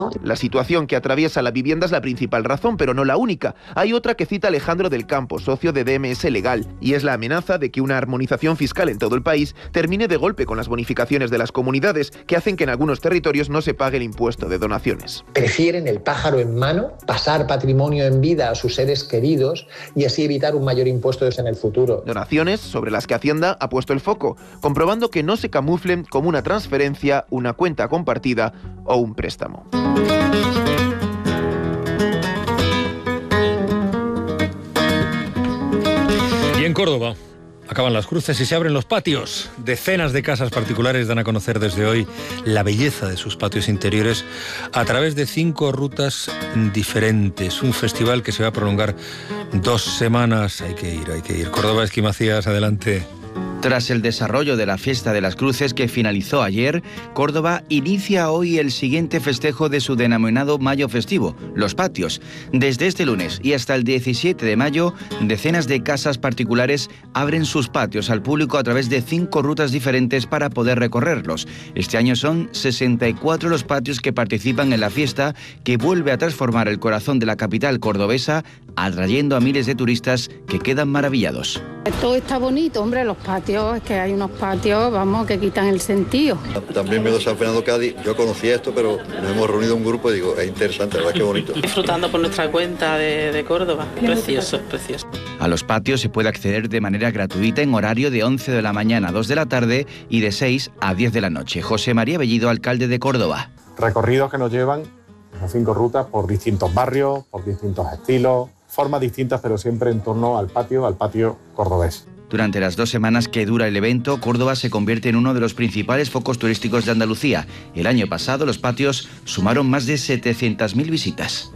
La situación que atraviesa la vivienda es la principal razón, pero no la única. Hay otra que cita Alejandro del Campo, socio de DMS Legal, y es la amenaza de que una armonización fiscal en todo el país termine de golpe con las bonificaciones de las comunidades, que hacen que en algunos territorios no se pague el impuesto de donaciones. Prefieren el pájaro en mano, pasar patrimonio en vida a sus seres queridos y así evitar un mayor impuesto en el futuro. Donaciones sobre las que Hacienda ha puesto el foco, comprobando que no se camuflen como una transferencia, una cuenta compartida o un préstamo. Y en Córdoba acaban las cruces y se abren los patios. Decenas de casas particulares dan a conocer desde hoy la belleza de sus patios interiores a través de 5 rutas diferentes. Un festival que se va a prolongar 2 semanas. Hay que ir. Córdoba, Esqui Macías, adelante. Tras el desarrollo de la Fiesta de las Cruces que finalizó ayer, Córdoba inicia hoy el siguiente festejo de su denominado Mayo Festivo, los patios. Desde este lunes y hasta el 17 de mayo, decenas de casas particulares abren sus patios al público a través de 5 rutas diferentes para poder recorrerlos. Este año son 64 los patios que participan en la fiesta, que vuelve a transformar el corazón de la capital cordobesa, atrayendo a miles de turistas que quedan maravillados. Todo está bonito, hombre, los patios, es que hay unos patios, vamos, que quitan el sentido. También vengo de San Fernando Cádiz, yo conocía esto, pero nos hemos reunido un grupo y digo, es interesante, la verdad, qué bonito. Disfrutando por nuestra cuenta de Córdoba, precioso, precioso. A los patios se puede acceder de manera gratuita en horario de 11 de la mañana a 2 de la tarde y de 6 a 10 de la noche. José María Bellido, alcalde de Córdoba. Recorridos que nos llevan a 5 rutas por distintos barrios, por distintos estilos, formas distintas, pero siempre en torno al patio cordobés. Durante las 2 semanas que dura el evento, Córdoba se convierte en uno de los principales focos turísticos de Andalucía. El año pasado, los patios sumaron más de 700.000 visitas.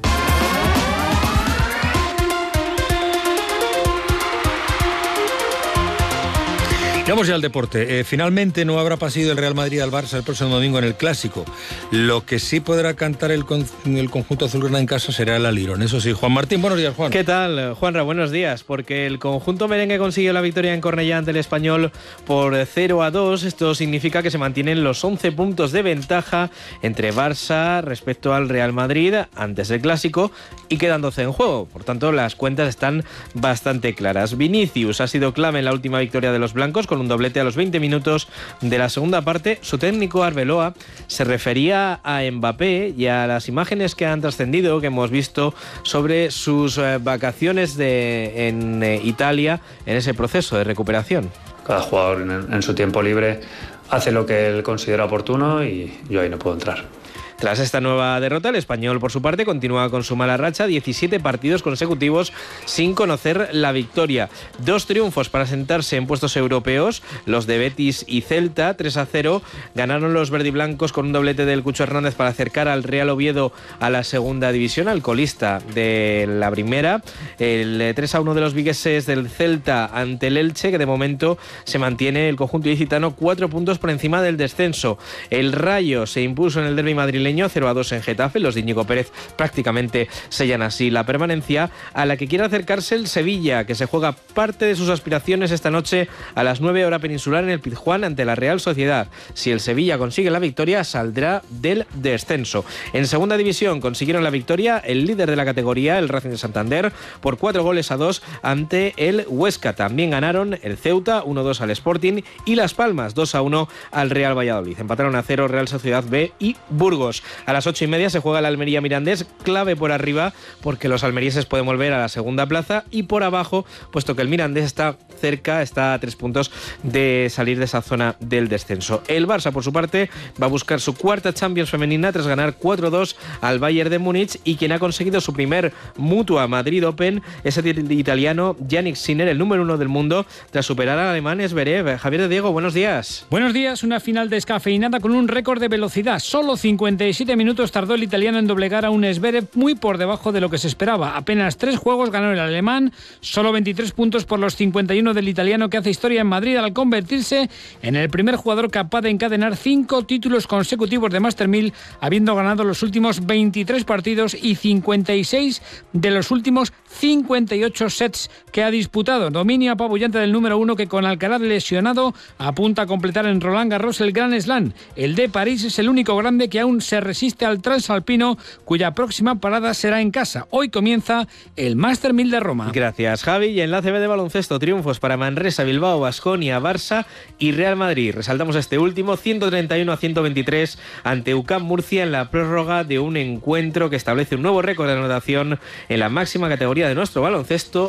Vamos ya al deporte. Finalmente no habrá pasillo del Real Madrid al Barça el próximo domingo en el Clásico. Lo que sí podrá cantar el conjunto azulgrana en casa será el alirón. Eso sí, Juan Martín, buenos días, Juan. ¿Qué tal, Juanra? Buenos días. Porque el conjunto merengue consiguió la victoria en Cornellá ante el Español por 0-2. Esto significa que se mantienen los 11 puntos de ventaja entre Barça respecto al Real Madrid antes del Clásico y quedan 12 en juego. Por tanto, las cuentas están bastante claras. Vinicius ha sido clave en la última victoria de los blancos con un doblete a los 20 minutos de la segunda parte. Su técnico Arbeloa se refería a Mbappé y a las imágenes que han trascendido, que hemos visto sobre sus vacaciones en Italia en ese proceso de recuperación. Cada jugador en su tiempo libre hace lo que él considera oportuno y yo ahí no puedo entrar. Tras esta nueva derrota, el Español, por su parte, continúa con su mala racha, 17 partidos consecutivos sin conocer la victoria. 2 triunfos para sentarse en puestos europeos, los de Betis y Celta, 3-0. Ganaron los verdiblancos con un doblete del Cucho Hernández para acercar al Real Oviedo a la segunda división, al colista de la primera. El 3-1 de los vigueses del Celta ante el Elche, que de momento se mantiene el conjunto ilicitano 4 puntos por encima del descenso. El Rayo se impuso en el derbi madrileño 0-2 en Getafe. Los de Íñigo Pérez prácticamente sellan así la permanencia, a la que quiere acercarse el Sevilla, que se juega parte de sus aspiraciones esta noche a las 9 hora peninsular en el Pizjuán ante la Real Sociedad. Si el Sevilla consigue la victoria, saldrá del descenso. En segunda división consiguieron la victoria el líder de la categoría, el Racing de Santander, por 4-2 ante el Huesca. También ganaron el Ceuta 1-2 al Sporting y Las Palmas 2-1 al Real Valladolid. Empataron a 0 Real Sociedad B y Burgos. A las 8:30 se juega el Almería Mirandés, clave por arriba porque los almerieses pueden volver a la segunda plaza, y por abajo, puesto que el Mirandés está cerca, está a 3 puntos de salir de esa zona del descenso. El Barça, por su parte, va a buscar su cuarta Champions femenina tras ganar 4-2 al Bayern de Múnich, y quien ha conseguido su primer Mutua Madrid Open es el italiano Yannick Sinner, el número 1 del mundo, tras superar al alemán Zverev. Javier de Diego, buenos días. Buenos días, una final descafeinada con un récord de velocidad. Solo 57 minutos tardó el italiano en doblegar a un Zverev muy por debajo de lo que se esperaba. Apenas 3 juegos ganó el alemán, solo 23 puntos por los 51 del italiano, que hace historia en Madrid al convertirse en el primer jugador capaz de encadenar 5 títulos consecutivos de Master 1000, habiendo ganado los últimos 23 partidos y 56 de los últimos 58 sets que ha disputado. Dominio apabullante del número 1, que con Alcaraz lesionado apunta a completar en Roland Garros el Grand Slam. El de París es el único grande que aún se se resiste al transalpino, cuya próxima parada será en casa. Hoy comienza el Master 1000 de Roma. Gracias, Javi. Y en la ACB de baloncesto, triunfos para Manresa, Bilbao, Baskonia, Barça y Real Madrid. Resaltamos este último, 131-123 ante UCAM Murcia en la prórroga de un encuentro que establece un nuevo récord de anotación en la máxima categoría de nuestro baloncesto,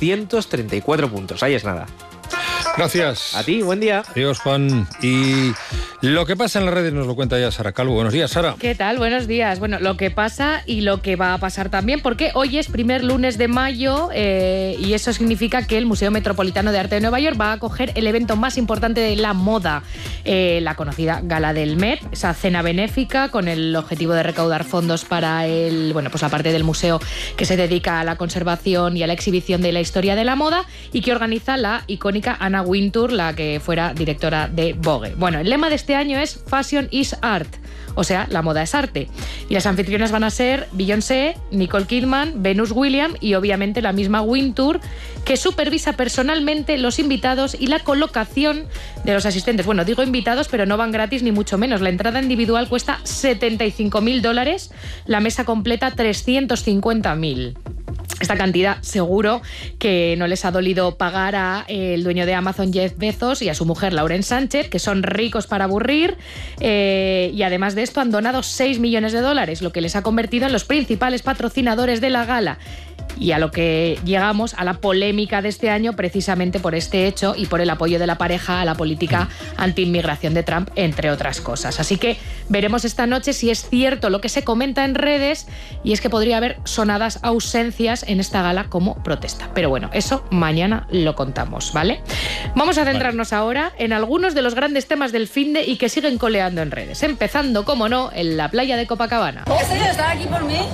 234 puntos. Ahí es nada. Gracias. A ti, buen día. Adiós, Juan. Y lo que pasa en las redes nos lo cuenta ya Sara Calvo. Buenos días, Sara. ¿Qué tal? Buenos días. Bueno, lo que pasa y lo que va a pasar también, porque hoy es primer lunes de mayo y eso significa que el Museo Metropolitano de Arte de Nueva York va a acoger el evento más importante de la moda, la conocida Gala del Met, esa cena benéfica con el objetivo de recaudar fondos para la parte del museo que se dedica a la conservación y a la exhibición de la historia de la moda y que organiza la icónica Anna Wintour, la que fuera directora de Vogue. Bueno, el lema de este año es Fashion is Art, o sea, la moda es arte. Y las anfitrionas van a ser Beyoncé, Nicole Kidman, Venus Williams y obviamente la misma Wintour, que supervisa personalmente los invitados y la colocación de los asistentes. Bueno, digo invitados, pero no van gratis ni mucho menos. La entrada individual cuesta $75.000, la mesa completa 350.000. Esta cantidad seguro que no les ha dolido pagar a el dueño de Amazon, Jeff Bezos, y a su mujer, Lauren Sánchez, que son ricos para aburrir, y además de esto han donado $6 millones, lo que les ha convertido en los principales patrocinadores de la gala. Y a lo que llegamos, a la polémica de este año, precisamente por este hecho y por el apoyo de la pareja a la política anti-inmigración de Trump, entre otras cosas. Así que veremos esta noche si es cierto lo que se comenta en redes, y es que podría haber sonadas ausencias en esta gala como protesta. Pero bueno, eso mañana lo contamos, ¿vale? Vamos a centrarnos ahora en algunos de los grandes temas del finde y que siguen coleando en redes. Empezando, como no, en la playa de Copacabana. ¿En serio están aquí por mí?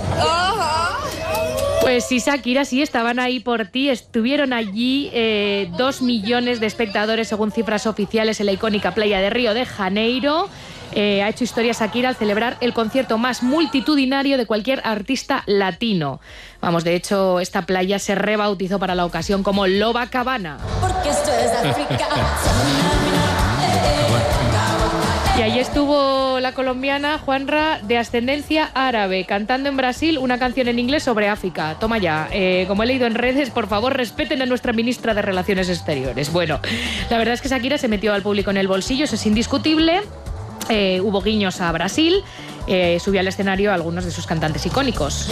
Pues sí, Shakira, sí, estaban ahí por ti. Estuvieron allí 2 millones de espectadores, según cifras oficiales, en la icónica playa de Río de Janeiro. Ha hecho historia Shakira al celebrar el concierto más multitudinario de cualquier artista latino. Vamos, de hecho, esta playa se rebautizó para la ocasión como Lobacabana. Porque esto es África. Y ahí estuvo la colombiana Juanra, de ascendencia árabe, cantando en Brasil una canción en inglés sobre África. Toma ya, como he leído en redes, por favor respeten a nuestra ministra de Relaciones Exteriores. Bueno, la verdad es que Shakira se metió al público en el bolsillo, eso es indiscutible. Hubo guiños a Brasil. Subió al escenario a algunos de sus cantantes icónicos,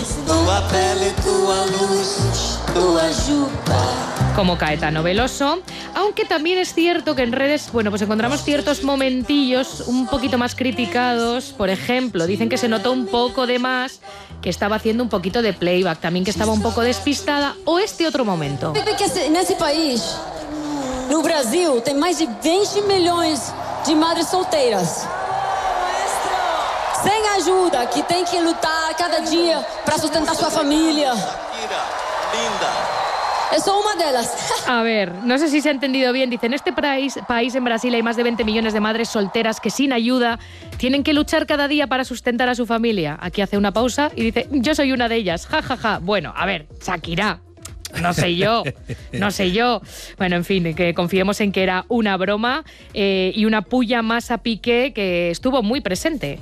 como Caetano Veloso, aunque también es cierto que en redes, pues encontramos ciertos momentillos un poquito más criticados. Por ejemplo, dicen que se notó un poco de más, que estaba haciendo un poquito de playback, también que estaba un poco despistada, o este otro momento. En ese país, no Brasil, tem mais de 20 milhões de madres solteiras. Sem ayuda, que tem que lutar cada día para sustentar su familia. Eso es una de ellas. A ver, no sé si se ha entendido bien. Dicen, en este país, en Brasil, hay más de 20 millones de madres solteras que sin ayuda tienen que luchar cada día para sustentar a su familia. Aquí hace una pausa y dice, yo soy una de ellas, ja, ja, ja. Bueno, a ver, Shakira, no sé yo. Bueno, en fin, que confiemos en que era una broma y una puya más a Piqué, que estuvo muy presente.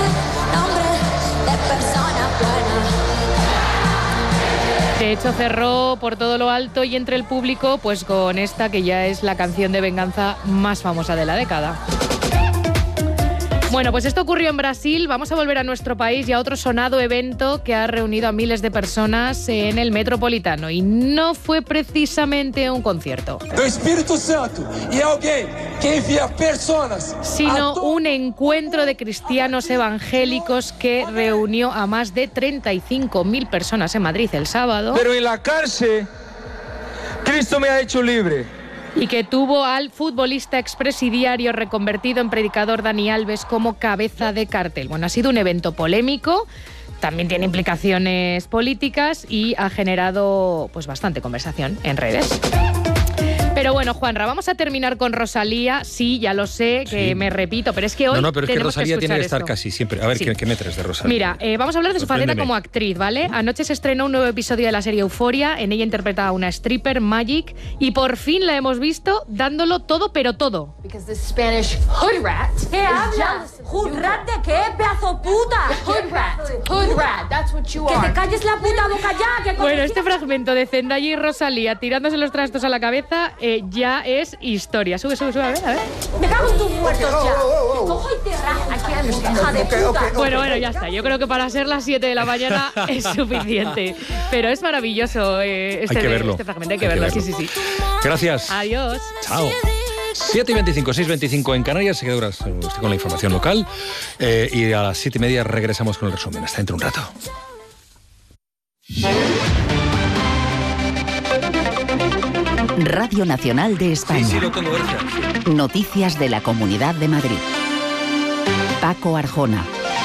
De hecho, cerró por todo lo alto y entre el público, pues con esta que ya es la canción de venganza más famosa de la década. Bueno, pues esto ocurrió en Brasil. Vamos a volver a nuestro país y a otro sonado evento que ha reunido a miles de personas en el Metropolitano. Y no fue precisamente un concierto. Do Espíritu Santo y alguien que envía personas. Sino un encuentro de cristianos evangélicos que reunió a más de 35.000 personas en Madrid el sábado. Pero en la cárcel, Cristo me ha hecho libre. Y que tuvo al futbolista expresidiario reconvertido en predicador Dani Alves como cabeza de cartel. Bueno, ha sido un evento polémico, también tiene implicaciones políticas y ha generado pues bastante conversación en redes. Pero bueno, Juanra, vamos a terminar con Rosalía. Sí, ya lo sé, que me repito, pero es que hoy pero es que Rosalía tiene que estar esto. casi siempre. A ver, ¿qué me traes de Rosalía? Mira, vamos a hablar de su faceta como actriz, ¿vale? Anoche se estrenó un nuevo episodio de la serie Euphoria. En ella interpreta a una stripper, Magic, y por fin la hemos visto dándolo todo, pero todo. Because the Spanish hood rat. ¿Qué hablas? ¿Hood rat de qué, pedazo puta? Hood rat. Hood rat. That's what you Que are. te calles la puta boca ya. Que Bueno, este fragmento de Zendaya y Rosalía tirándose los trastos a la cabeza ya es historia. Sube, a ver. Me cago en tus muertos ya. Cojo y te rajo. Hija de puta. Bueno, ya está. Yo creo que para ser las 7 de la mañana es suficiente. Pero es maravilloso este fragmento. Hay que verlo. Sí. Gracias. Adiós. Chao. 7:25, 6:25 en Canarias. Seguidoras, estoy con la información local. Y a las 7:30 regresamos con el resumen. Hasta dentro de un rato. Radio Nacional de España. Sí, lo tengo, gracias. Noticias de la Comunidad de Madrid. Paco Arjona.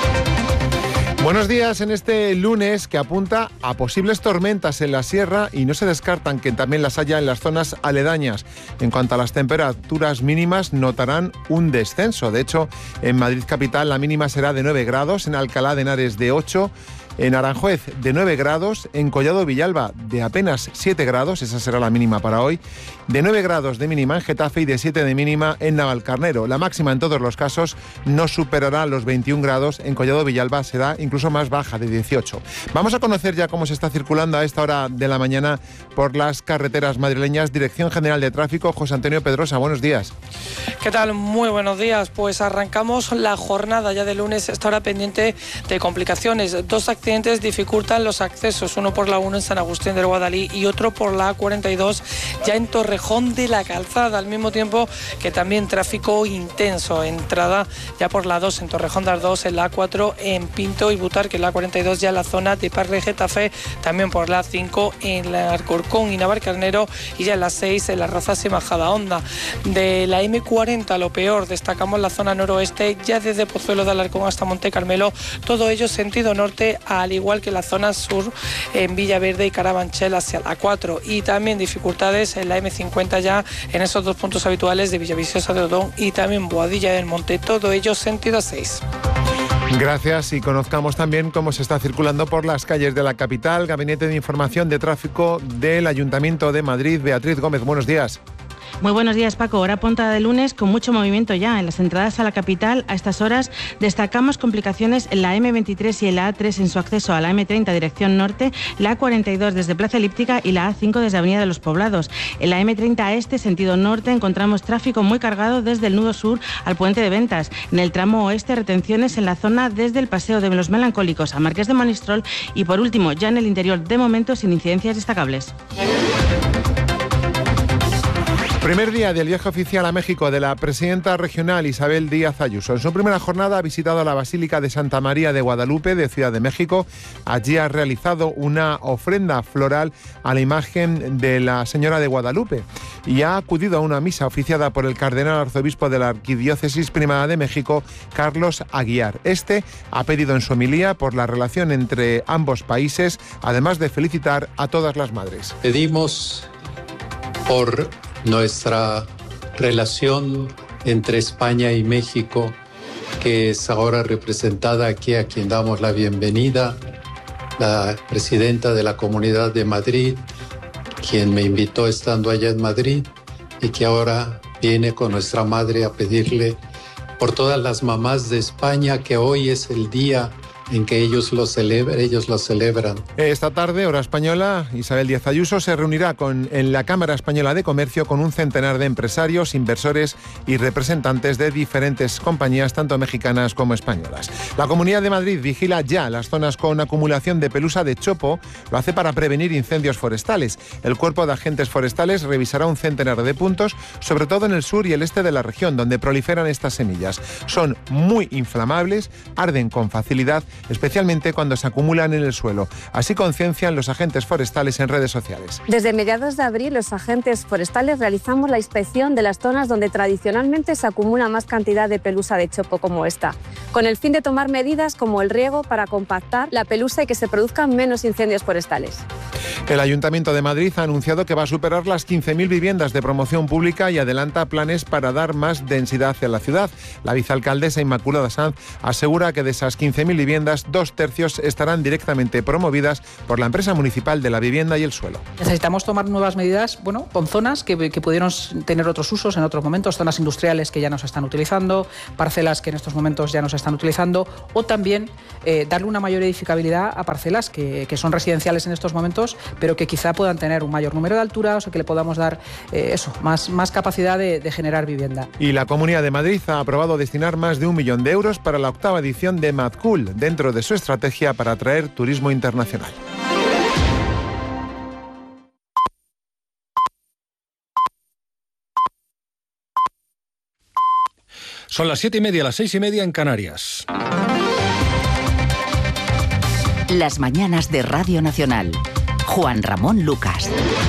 Buenos días en este lunes que apunta a posibles tormentas en la sierra y no se descartan que también las haya en las zonas aledañas. En cuanto a las temperaturas mínimas, notarán un descenso. De hecho, en Madrid capital la mínima será de 9 grados, en Alcalá de Henares de 8, en Aranjuez de 9 grados, en Collado Villalba de apenas 7 grados, esa será la mínima para hoy, de 9 grados de mínima en Getafe y de 7 de mínima en Navalcarnero. La máxima en todos los casos no superará los 21 grados, en Collado Villalba será incluso más baja, de 18. Vamos a conocer ya cómo se está circulando a esta hora de la mañana por las carreteras madrileñas. Dirección General de Tráfico, José Antonio Pedrosa, buenos días. ¿Qué tal? Muy buenos días. Pues arrancamos la jornada ya de lunes, esta hora pendiente de complicaciones. Dos accidentes dificultan los accesos, uno por la 1 en San Agustín del Guadalí y otro por la A42 ya en Torrejón de la Calzada, al mismo tiempo que también tráfico intenso, entrada ya por la 2 en Torrejón de Ardoz, en la A4 en Pinto y Butar, que en la A42 ya en la zona de Parle Getafe, también por la A5 en la Alcorcón y Navalcarnero y ya en la 6 en las Rozas y Majadahonda. De la M40 lo peor, destacamos la zona noroeste ya desde Pozuelo de Alarcón hasta Monte Carmelo, todo ello sentido norte, al igual que la zona sur en Villaverde y Carabanchel hacia la 4, y también dificultades en la M50 ya en esos dos puntos habituales de Villaviciosa de Odón y también Boadilla del Monte, todo ello sentido 6. Gracias, y conozcamos también cómo se está circulando por las calles de la capital. Gabinete de Información de Tráfico del Ayuntamiento de Madrid. Beatriz Gómez, buenos días. Muy buenos días, Paco. Hora punta de lunes con mucho movimiento ya en las entradas a la capital. A estas horas destacamos complicaciones en la M23 y en la A3 en su acceso a la M30 dirección norte, la A42 desde Plaza Elíptica y la A5 desde Avenida de los Poblados. En la M30 este, sentido norte, encontramos tráfico muy cargado desde el nudo sur al Puente de Ventas. En el tramo oeste, retenciones en la zona desde el Paseo de los Melancólicos a Marqués de Monistrol y, por último, ya en el interior, de momento, sin incidencias destacables. Primer día del viaje oficial a México de la presidenta regional Isabel Díaz Ayuso. En su primera jornada ha visitado la Basílica de Santa María de Guadalupe de Ciudad de México. Allí ha realizado una ofrenda floral a la imagen de la Señora de Guadalupe y ha acudido a una misa oficiada por el cardenal arzobispo de la Arquidiócesis Primada de México, Carlos Aguiar. Este ha pedido en su homilía por la relación entre ambos países, además de felicitar a todas las madres. Pedimos por nuestra relación entre España y México, que es ahora representada aquí, a quien damos la bienvenida, la presidenta de la Comunidad de Madrid, quien me invitó estando allá en Madrid y que ahora viene con nuestra madre a pedirle por todas las mamás de España, que hoy es el día en que ellos lo celebran. Esta tarde, hora española, Isabel Díaz Ayuso se reunirá en la Cámara Española de Comercio con un centenar de empresarios, inversores y representantes de diferentes compañías, tanto mexicanas como españolas. La Comunidad de Madrid vigila ya las zonas con acumulación de pelusa de chopo. Lo hace para prevenir incendios forestales. El Cuerpo de Agentes Forestales revisará un centenar de puntos, sobre todo en el sur y el este de la región, donde proliferan estas semillas. Son muy inflamables, arden con facilidad, especialmente cuando se acumulan en el suelo. Así conciencian los agentes forestales en redes sociales. Desde mediados de abril, los agentes forestales realizamos la inspección de las zonas donde tradicionalmente se acumula más cantidad de pelusa de chopo como esta, con el fin de tomar medidas como el riego para compactar la pelusa y que se produzcan menos incendios forestales. El Ayuntamiento de Madrid ha anunciado que va a superar las 15.000 viviendas de promoción pública y adelanta planes para dar más densidad en la ciudad. La vicealcaldesa Inmaculada Sanz asegura que de esas 15.000 viviendas, 2/3 estarán directamente promovidas por la empresa municipal de la vivienda y el suelo. Necesitamos tomar nuevas medidas, con zonas que pudieron tener otros usos en otros momentos, zonas industriales que ya no se están utilizando, parcelas que en estos momentos ya no se están utilizando, o también darle una mayor edificabilidad a parcelas que son residenciales en estos momentos, pero que quizá puedan tener un mayor número de alturas o que le podamos dar más capacidad de generar vivienda. Y la Comunidad de Madrid ha aprobado destinar más de 1 millón de euros para la 8ª edición de MadCool, dentro de su estrategia para atraer turismo internacional. Son las 7:30, las 6:30 en Canarias. Las mañanas de Radio Nacional. Juan Ramón Lucas.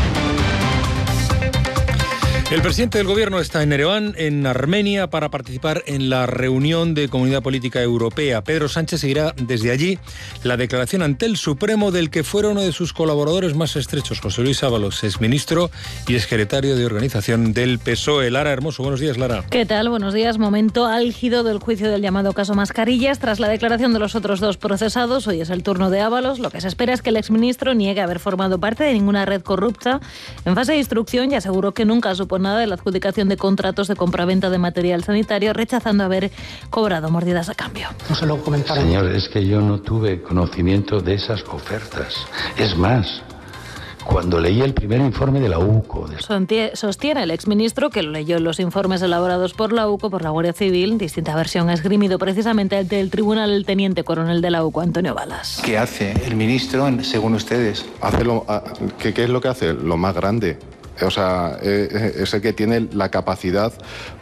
El presidente del Gobierno está en Ereván, en Armenia, para participar en la reunión de Comunidad Política Europea. Pedro Sánchez seguirá desde allí la declaración ante el Supremo del que fuera uno de sus colaboradores más estrechos, José Luis Ábalos, exministro y exsecretario de Organización del PSOE. Lara Hermoso, buenos días, Lara. ¿Qué tal? Buenos días. Momento álgido del juicio del llamado caso Mascarillas. Tras la declaración de los otros 2 procesados, hoy es el turno de Ábalos. Lo que se espera es que el exministro niegue haber formado parte de ninguna red corrupta. En fase de instrucción ya aseguró que nunca supone nada de la adjudicación de contratos de compraventa de material sanitario, rechazando haber cobrado mordidas a cambio. No se lo comentaron. Señor, es que yo no tuve conocimiento de esas ofertas. Es más, cuando leí el primer informe de la UCO... Sostiene el exministro que lo leyó en los informes elaborados por la UCO, por la Guardia Civil, distinta versión ha esgrimido precisamente ante el tribunal el teniente coronel de la UCO, Antonio Balas. ¿Qué hace el ministro, según ustedes? ¿Qué es lo que hace? Lo más grande. O sea, es el que tiene la capacidad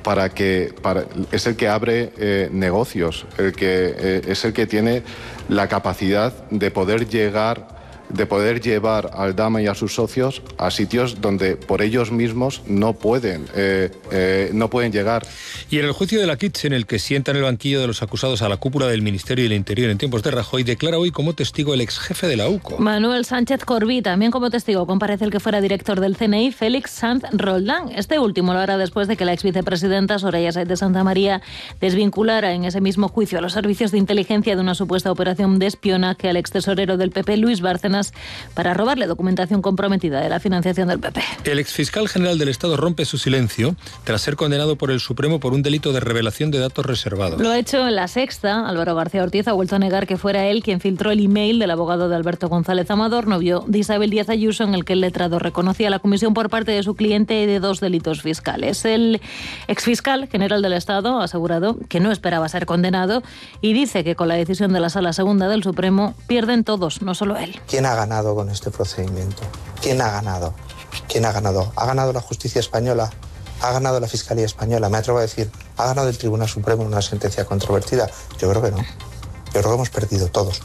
es el que abre negocios, es el que tiene la capacidad de poder llevar al Dama y a sus socios a sitios donde por ellos mismos no pueden llegar. Y en el juicio de la Kitsch, en el que sienta en el banquillo de los acusados a la cúpula del Ministerio del Interior en tiempos de Rajoy, declara hoy como testigo el exjefe de la UCO. Manuel Sánchez Corbí. También como testigo comparece el que fuera director del CNI, Félix Sanz Roldán. Este último lo hará después de que la exvicepresidenta Soraya Sáenz de Santamaría desvinculara en ese mismo juicio a los servicios de inteligencia de una supuesta operación de espionaje al extesorero del PP, Luis Bárcenas, para robarle documentación comprometida de la financiación del PP. El exfiscal general del Estado rompe su silencio tras ser condenado por el Supremo por un delito de revelación de datos reservados. Lo ha hecho en La Sexta. Álvaro García Ortiz ha vuelto a negar que fuera él quien filtró el email del abogado de Alberto González Amador, novio de Isabel Díaz Ayuso, en el que el letrado reconocía la comisión por parte de su cliente de 2 delitos fiscales. El exfiscal general del Estado ha asegurado que no esperaba ser condenado y dice que con la decisión de la Sala Segunda del Supremo pierden todos, no solo él. ¿Quién ha ganado con este procedimiento? ¿Quién ha ganado? ¿Quién ha ganado? ¿Ha ganado la justicia española? ¿Ha ganado la Fiscalía Española? Me atrevo a decir, ¿ha ganado el Tribunal Supremo una sentencia controvertida? Yo creo que no. Yo creo que hemos perdido todos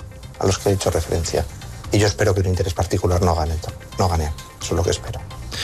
a los que he hecho referencia. Y yo espero que un interés particular no gane. Eso es lo que espero.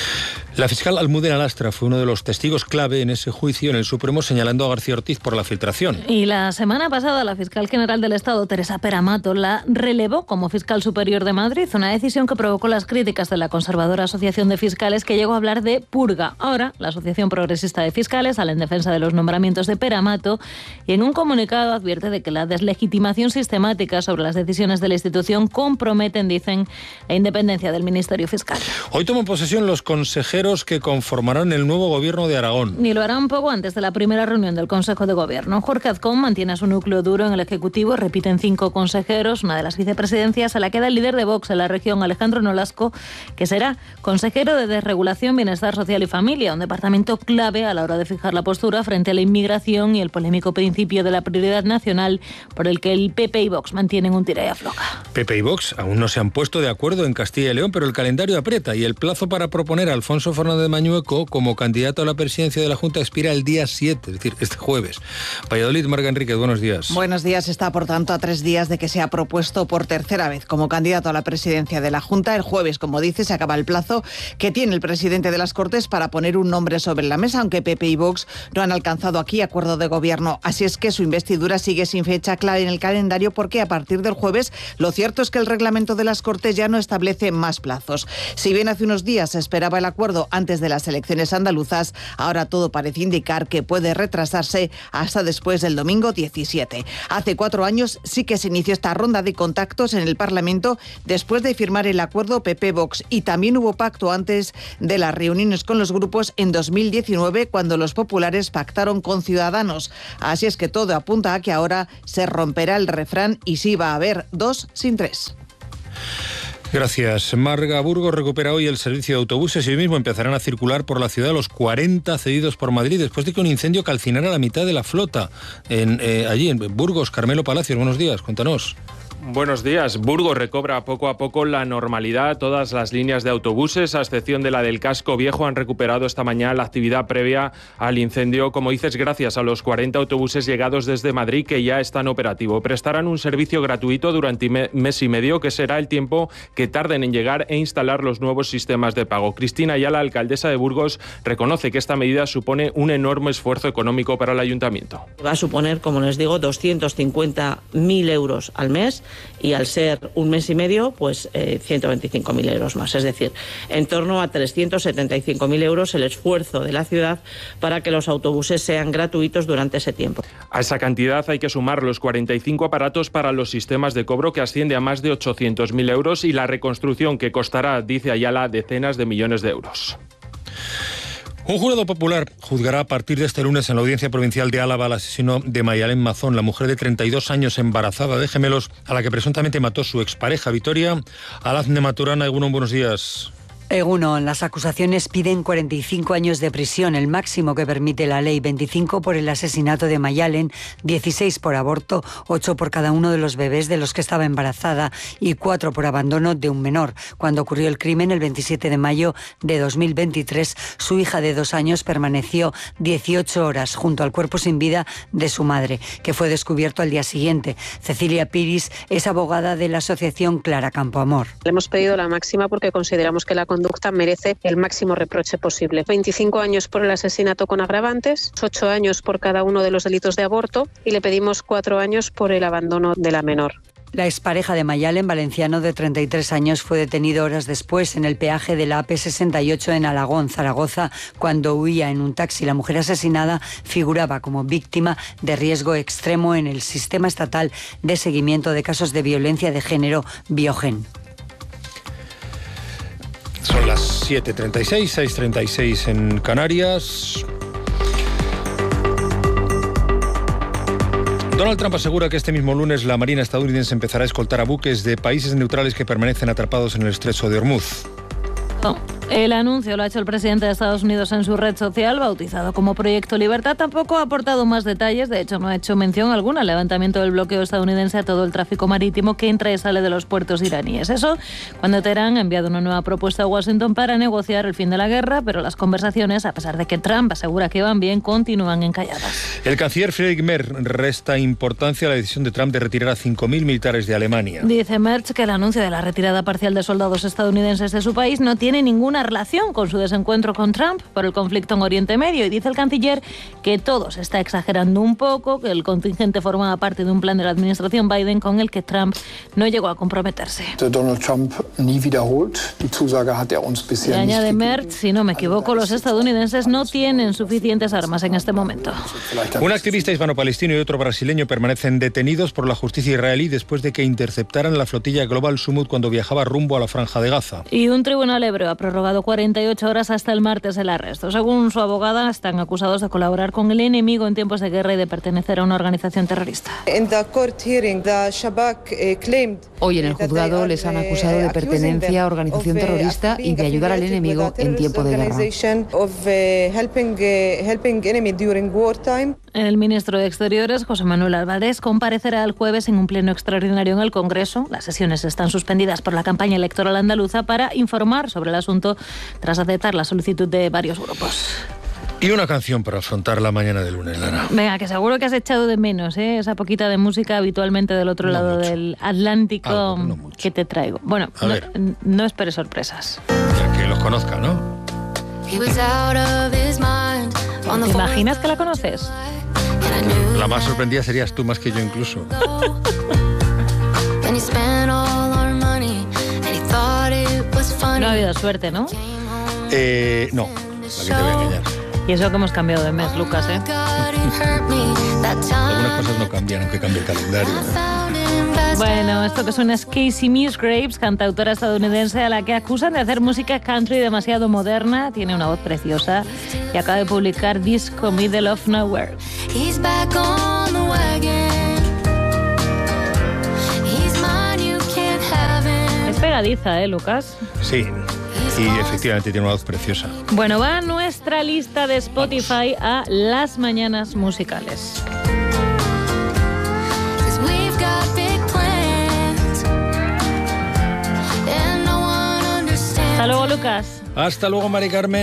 La fiscal Almudena Lastra fue uno de los testigos clave en ese juicio en el Supremo, señalando a García Ortiz por la filtración. Y la semana pasada la fiscal general del Estado, Teresa Peramato, la relevó como fiscal superior de Madrid, una decisión que provocó las críticas de la conservadora Asociación de Fiscales, que llegó a hablar de purga. Ahora, la Asociación Progresista de Fiscales sale en defensa de los nombramientos de Peramato y en un comunicado advierte de que la deslegitimación sistemática sobre las decisiones de la institución comprometen, dicen, la independencia del Ministerio Fiscal. Hoy toman posesión los consejeros que conformarán el nuevo gobierno de Aragón. Y lo harán poco antes de la primera reunión del Consejo de Gobierno. Jorge Azcón mantiene a su núcleo duro en el Ejecutivo, repiten 5 consejeros. Una de las vicepresidencias se la queda el líder de Vox en la región, Alejandro Nolasco, que será consejero de Desregulación, Bienestar Social y Familia, un departamento clave a la hora de fijar la postura frente a la inmigración y el polémico principio de la prioridad nacional, por el que el PP y Vox mantienen un tira y afloja. PP y Vox aún no se han puesto de acuerdo en Castilla y León, pero el calendario aprieta y el plazo para proponer a Alfonso Alfonso Fernández Mañueco como candidato a la presidencia de la Junta expira el día 7, es decir, este jueves. Valladolid, Marga Enríquez, buenos días. Buenos días. Está, por tanto, a 3 días de que sea propuesto por tercera vez como candidato a la presidencia de la Junta. El jueves, como dice, se acaba el plazo que tiene el presidente de las Cortes para poner un nombre sobre la mesa, aunque PP y Vox no han alcanzado aquí acuerdo de gobierno. Así es que su investidura sigue sin fecha clara en el calendario, porque a partir del jueves lo cierto es que el reglamento de las Cortes ya no establece más plazos. Si bien hace unos días se esperaba el acuerdo antes de las elecciones andaluzas, ahora todo parece indicar que puede retrasarse hasta después del domingo 17. Hace 4 años sí que se inició esta ronda de contactos en el Parlamento después de firmar el acuerdo PP-Vox, y también hubo pacto antes de las reuniones con los grupos en 2019, cuando los populares pactaron con Ciudadanos. Así es que todo apunta a que ahora se romperá el refrán y sí va a haber 2 sin 3. Gracias, Marga. Burgos recupera hoy el servicio de autobuses y hoy mismo empezarán a circular por la ciudad los 40 cedidos por Madrid después de que un incendio calcinara la mitad de la flota allí en Burgos. Carmelo Palacios, buenos días, cuéntanos. Buenos días. Burgos recobra poco a poco la normalidad. Todas las líneas de autobuses, a excepción de la del Casco Viejo, han recuperado esta mañana la actividad previa al incendio. Como dices, gracias a los 40 autobuses llegados desde Madrid que ya están operativos. Prestarán un servicio gratuito durante mes y medio, que será el tiempo que tarden en llegar e instalar los nuevos sistemas de pago. Cristina Ayala, alcaldesa de Burgos, reconoce que esta medida supone un enorme esfuerzo económico para el ayuntamiento. Va a suponer, como les digo, 250.000 euros al mes, y al ser un mes y medio, pues 125.000 euros más. Es decir, en torno a 375.000 euros el esfuerzo de la ciudad para que los autobuses sean gratuitos durante ese tiempo. A esa cantidad hay que sumar los 45 aparatos para los sistemas de cobro, que asciende a más de 800.000 euros, y la reconstrucción, que costará, dice Ayala, decenas de millones de euros. Un jurado popular juzgará a partir de este lunes en la Audiencia Provincial de Álava al asesino de Mayalen Mazón, la mujer de 32 años embarazada de gemelos a la que presuntamente mató su expareja Vitoria. Alazne Maturana, Egunon, buenos días. Egunon, las acusaciones piden 45 años de prisión, el máximo que permite la ley, 25 por el asesinato de Mayalen, 16 por aborto, 8 por cada uno de los bebés de los que estaba embarazada y 4 por abandono de un menor. Cuando ocurrió el crimen, el 27 de mayo de 2023, su hija de 2 años permaneció 18 horas junto al cuerpo sin vida de su madre, que fue descubierto al día siguiente. Cecilia Piris es abogada de la asociación Clara Campoamor. Le hemos pedido la máxima porque consideramos que la conducta merece el máximo reproche posible. 25 años por el asesinato con agravantes, 8 años por cada uno de los delitos de aborto y le pedimos 4 años por el abandono de la menor. La expareja de Mayalen, valenciano de 33 años, fue detenido horas después en el peaje de la AP68 en Alagón, Zaragoza, cuando huía en un taxi. La mujer asesinada figuraba como víctima de riesgo extremo en el Sistema Estatal de Seguimiento de Casos de Violencia de Género, Biogen. Son las 7:36, 6:36 en Canarias. Donald Trump asegura que este mismo lunes la Marina estadounidense empezará a escoltar a buques de países neutrales que permanecen atrapados en el estrecho de Hormuz. El anuncio lo ha hecho el presidente de Estados Unidos en su red social, bautizado como Proyecto Libertad. Tampoco ha aportado más detalles, de hecho no ha hecho mención alguna al levantamiento del bloqueo estadounidense a todo el tráfico marítimo que entra y sale de los puertos iraníes. Eso cuando Teherán ha enviado una nueva propuesta a Washington para negociar el fin de la guerra, pero las conversaciones, a pesar de que Trump asegura que van bien, continúan encalladas. El canciller Friedrich Merz resta importancia a la decisión de Trump de retirar a 5.000 militares de Alemania. Dice Merz que el anuncio de la retirada parcial de soldados estadounidenses de su país no tiene ninguna relación con su desencuentro con Trump por el conflicto en Oriente Medio, y dice el canciller que todo se está exagerando un poco, que el contingente formaba parte de un plan de la administración Biden con el que Trump no llegó a comprometerse. Donald Trump nie wiederholt. Die Zusage hat uns bisher nicht. Añade Merz, si no me equivoco, los estadounidenses no tienen suficientes armas en este momento. Un activista hispano-palestino y otro brasileño permanecen detenidos por la justicia israelí después de que interceptaran la flotilla Global Summit cuando viajaba rumbo a la Franja de Gaza. Y un tribunal hebreo ha prorrogado 48 horas hasta el martes el arresto. Según su abogada, están acusados de colaborar con el enemigo en tiempos de guerra y de pertenecer a una organización terrorista. Hoy en el juzgado les han acusado de pertenencia a organización terrorista y de ayudar al enemigo en tiempo de guerra. El ministro de Exteriores, José Manuel Álvarez, comparecerá el jueves en un pleno extraordinario en el Congreso. Las sesiones están suspendidas por la campaña electoral andaluza para informar sobre el asunto tras aceptar la solicitud de varios grupos. Y una canción para afrontar la mañana de lunes, Lara. Venga, que seguro que has echado de menos, esa poquita de música habitualmente del otro lado del Atlántico que te traigo. Bueno, no esperes sorpresas. Ya que los conozca, ¿no? ¿Te imaginas que la conoces? La más sorprendida serías tú más que yo incluso. No ha habido suerte, ¿no? No, ¿para qué te voy a engañar? Y eso que hemos cambiado de mes, Lucas, Algunas cosas no cambian, aunque cambie el calendario. Bueno, esto que suena es Casey Musgraves, cantautora estadounidense a la que acusan de hacer música country demasiado moderna. Tiene una voz preciosa y acaba de publicar disco Middle of Nowhere. Es pegadiza, Lucas? Sí. Y efectivamente tiene una voz preciosa. Bueno, va nuestra lista de Spotify a las mañanas musicales. Hasta luego, Lucas. Hasta luego, Mari Carmen.